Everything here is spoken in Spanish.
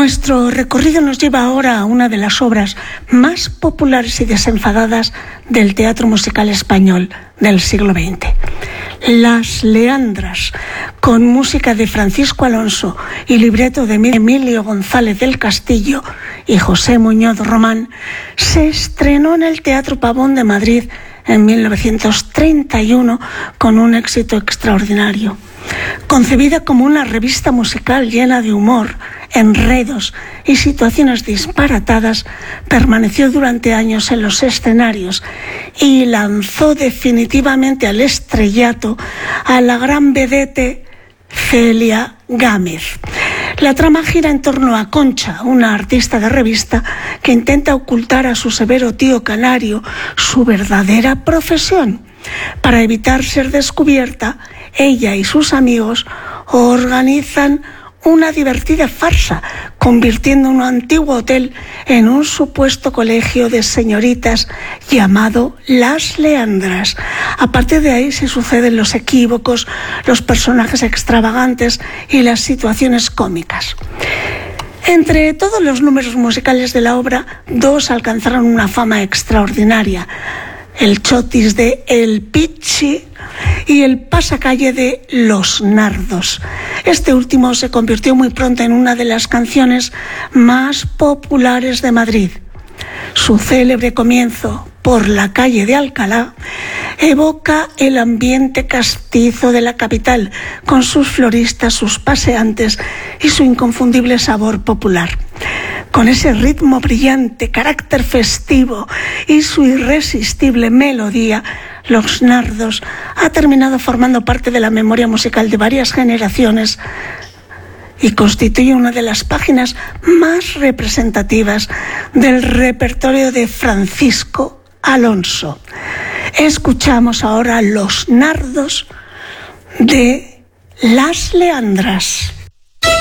Nuestro recorrido nos lleva ahora a una de las obras más populares y desenfadadas del teatro musical español del siglo XX. Las Leandras, con música de Francisco Alonso y libreto de Emilio González del Castillo y José Muñoz Román, se estrenó en el Teatro Pavón de Madrid en 1931 con un éxito extraordinario. Concebida como una revista musical llena de humor, enredos y situaciones disparatadas, permaneció durante años en los escenarios y lanzó definitivamente al estrellato a la gran vedette Celia Gámez. La trama gira en torno a Concha, una artista de revista que intenta ocultar a su severo tío canario su verdadera profesión. Para evitar ser descubierta, ella y sus amigos organizan una divertida farsa, convirtiendo un antiguo hotel en un supuesto colegio de señoritas llamado Las Leandras. A partir de ahí se suceden los equívocos, los personajes extravagantes y las situaciones cómicas. Entre todos los números musicales de la obra, dos alcanzaron una fama extraordinaria: el chotis de El Pichi y el pasacalle de Los Nardos. Este último se convirtió muy pronto en una de las canciones más populares de Madrid. Su célebre comienzo, Por la calle de Alcalá, evoca el ambiente castizo de la capital, con sus floristas, sus paseantes y su inconfundible sabor popular. Con ese ritmo brillante, carácter festivo y su irresistible melodía, Los Nardos ha terminado formando parte de la memoria musical de varias generaciones y constituye una de las páginas más representativas del repertorio de Francisco Alonso. Escuchamos ahora Los Nardos de Las Leandras.